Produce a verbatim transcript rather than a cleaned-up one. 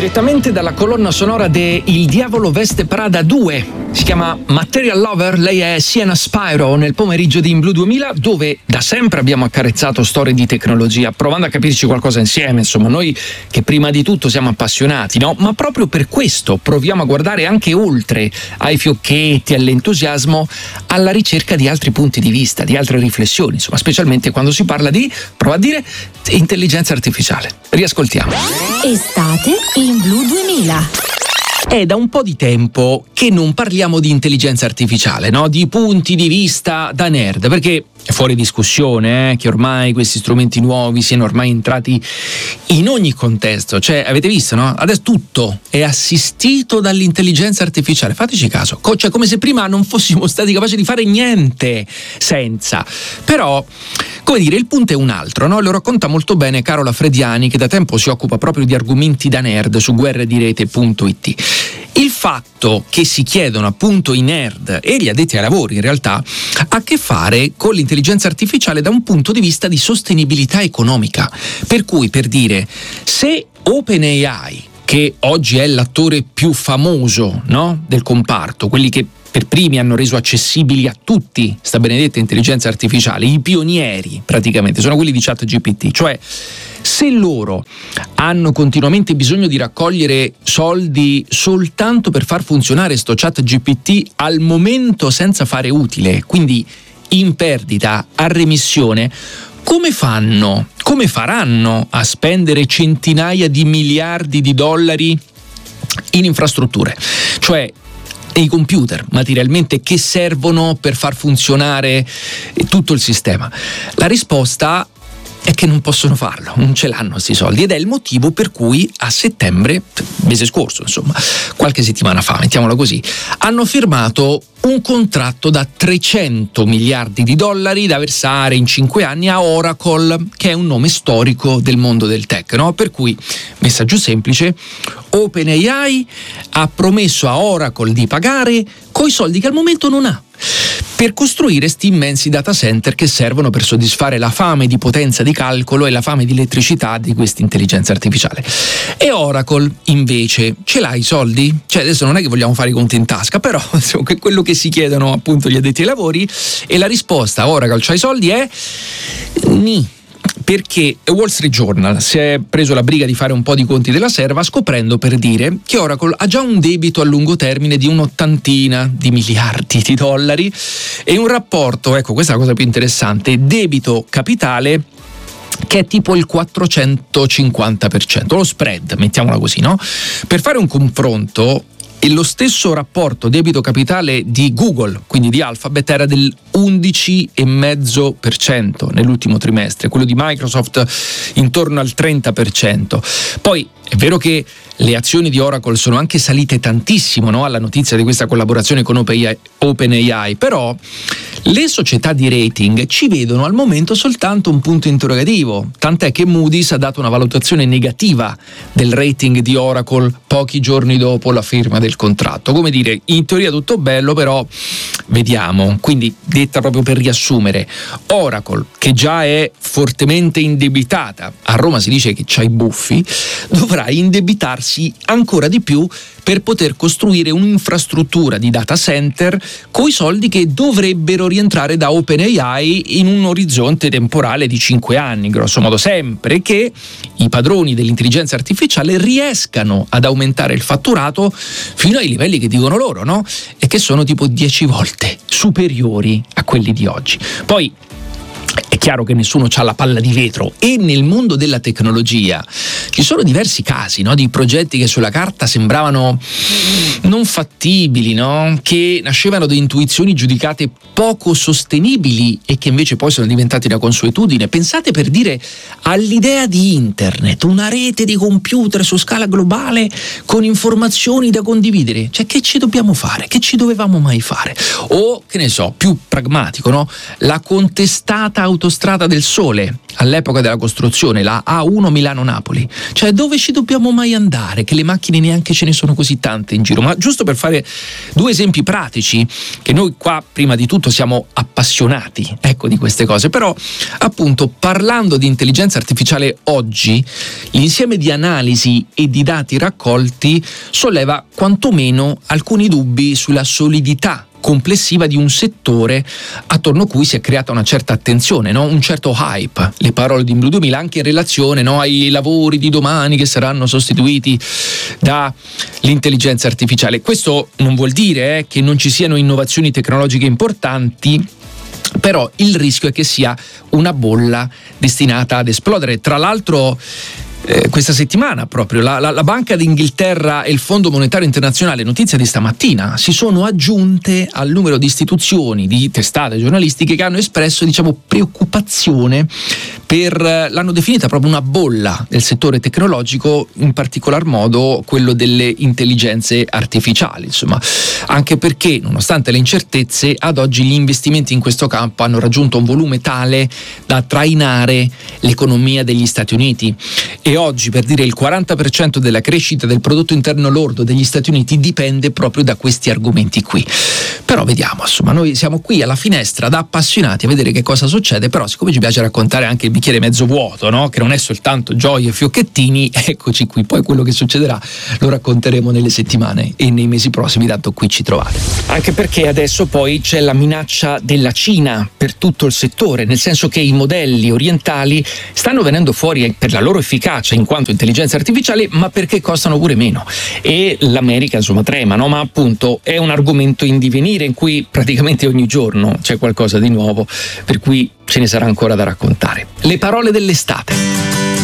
Direttamente dalla colonna sonora de Il Diavolo Veste Prada due. Si chiama Material Lover, lei è Sienna Spyro nel pomeriggio di In Blu duemila, dove da sempre abbiamo accarezzato storie di tecnologia, provando a capirci qualcosa insieme, insomma, noi che prima di tutto siamo appassionati, no? Ma proprio per questo proviamo a guardare anche oltre ai fiocchetti, all'entusiasmo, alla ricerca di altri punti di vista, di altre riflessioni, insomma, specialmente quando si parla di, prova a dire, intelligenza artificiale. Riascoltiamo. Estate In Blu duemila. È da un po' di tempo che non parliamo di intelligenza artificiale, no? Di punti di vista da nerd, perché è fuori discussione eh, che ormai questi strumenti nuovi siano ormai entrati in ogni contesto. Cioè, avete visto, no? Adesso tutto è assistito dall'intelligenza artificiale. Fateci caso, Co- cioè come se prima non fossimo stati capaci di fare niente senza. Però, come dire, il punto è un altro, no? Lo racconta molto bene Carola Frediani, che da tempo si occupa proprio di argomenti da nerd su guerre di rete punto it. Il fatto che si chiedono appunto i nerd e gli addetti ai lavori in realtà ha a che fare con l'intelligenza artificiale da un punto di vista di sostenibilità economica. Per cui, per dire, se OpenAI, che oggi è l'attore più famoso, no, del comparto, quelli che per primi hanno reso accessibili a tutti sta benedetta intelligenza artificiale, i pionieri praticamente, sono quelli di ChatGPT, cioè se loro hanno continuamente bisogno di raccogliere soldi soltanto per far funzionare sto ChatGPT al momento senza fare utile, quindi in perdita, a remissione, come fanno, come faranno a spendere centinaia di miliardi di dollari in infrastrutture? Cioè, e i computer materialmente che servono per far funzionare tutto il sistema? La risposta è che non possono farlo, non ce l'hanno questi soldi, ed è il motivo per cui a settembre, mese scorso insomma, qualche settimana fa, mettiamola così, hanno firmato un contratto da trecento miliardi di dollari da versare in cinque anni a Oracle, che è un nome storico del mondo del tech, no? Per cui, messaggio semplice, OpenAI ha promesso a Oracle di pagare coi soldi che al momento non ha, per costruire sti immensi data center che servono per soddisfare la fame di potenza di calcolo e la fame di elettricità di questa intelligenza artificiale. E Oracle invece ce l'ha i soldi? Cioè, adesso non è che vogliamo fare i conti in tasca, però insomma, quello che si chiedono appunto gli addetti ai lavori, e la risposta Oracle c'ha i soldi è ni. Perché Wall Street Journal si è preso la briga di fare un po' di conti della serva, scoprendo, per dire, che Oracle ha già un debito a lungo termine di un'ottantina di miliardi di dollari e un rapporto, ecco questa è la cosa più interessante, debito capitale che è tipo il quattrocentocinquanta per cento, lo spread, mettiamola così, no? Per fare un confronto, e lo stesso rapporto debito capitale di Google, quindi di Alphabet, era del undici virgola cinque per cento nell'ultimo trimestre, quello di Microsoft intorno al trenta per cento. Poi è vero che le azioni di Oracle sono anche salite tantissimo, no? Alla notizia di questa collaborazione con OpenAI, però le società di rating ci vedono al momento soltanto un punto interrogativo, tant'è che Moody's ha dato una valutazione negativa del rating di Oracle pochi giorni dopo la firma del contratto. Come dire, in teoria tutto bello, però vediamo. Quindi, detta proprio per riassumere, Oracle, che già è fortemente indebitata, a Roma si dice che c'ha i buffi, dovrà indebitarsi ancora di più per poter costruire un'infrastruttura di data center coi soldi che dovrebbero rientrare da OpenAI in un orizzonte temporale di cinque anni, grosso modo, sempre che i padroni dell'intelligenza artificiale riescano ad aumentare il fatturato fino ai livelli che dicono loro, no? E che sono tipo dieci volte superiori a quelli di oggi. Poi è chiaro che nessuno ha la palla di vetro, e nel mondo della tecnologia ci sono diversi casi, no, di progetti che sulla carta sembravano non fattibili, no? Che nascevano da intuizioni giudicate poco sostenibili e che invece poi sono diventati una consuetudine. Pensate, per dire, all'idea di internet, una rete di computer su scala globale con informazioni da condividere. Cioè, che ci dobbiamo fare? Che ci dovevamo mai fare? O, che ne so, più pragmatico, no? La contestata autostrada del Sole all'epoca della costruzione, la A uno Milano-Napoli. Cioè, dove ci dobbiamo mai andare? Che le macchine neanche ce ne sono così tante in giro. Ma giusto per fare due esempi pratici, che noi qua prima di tutto siamo appassionati, ecco, di queste cose, però appunto parlando di intelligenza artificiale oggi, l'insieme di analisi e di dati raccolti solleva quantomeno alcuni dubbi sulla solidità complessiva di un settore attorno a cui si è creata una certa attenzione, no? Un certo hype, le parole di Blu duemila, anche in relazione, no, ai lavori di domani che saranno sostituiti dall'intelligenza artificiale. Questo non vuol dire eh, che non ci siano innovazioni tecnologiche importanti, però il rischio è che sia una bolla destinata ad esplodere. Tra l'altro Eh, questa settimana proprio la, la, la Banca d'Inghilterra e il Fondo Monetario Internazionale, notizia di stamattina, si sono aggiunte al numero di istituzioni, di testate giornalistiche che hanno espresso, diciamo, preoccupazione per, l'hanno definita proprio una bolla del settore tecnologico, in particolar modo quello delle intelligenze artificiali, insomma, anche perché nonostante le incertezze ad oggi gli investimenti in questo campo hanno raggiunto un volume tale da trainare l'economia degli Stati Uniti. E oggi, per dire, il quaranta per cento della crescita del prodotto interno lordo degli Stati Uniti dipende proprio da questi argomenti qui. Però vediamo, insomma, noi siamo qui alla finestra da appassionati a vedere che cosa succede, però siccome ci piace raccontare anche il bicchiere mezzo vuoto, no? Che non è soltanto gioie e fiocchettini, eccoci qui. Poi quello che succederà lo racconteremo nelle settimane e nei mesi prossimi, tanto qui ci trovate. Anche perché adesso poi c'è la minaccia della Cina per tutto il settore, nel senso che i modelli orientali stanno venendo fuori per la loro efficacia in quanto intelligenza artificiale, ma perché costano pure meno, e l'America insomma trema, no? Ma appunto è un argomento in divenire in cui praticamente ogni giorno c'è qualcosa di nuovo, per cui ce ne sarà ancora da raccontare. Le parole dell'estate.